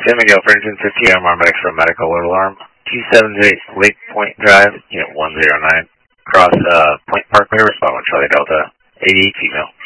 San Miguel for engine 50 paramedics for medical alert alarm. 270 Lake Point Drive, unit 109. Cross Point Parkway, respond with Charlie Delta. 88 female.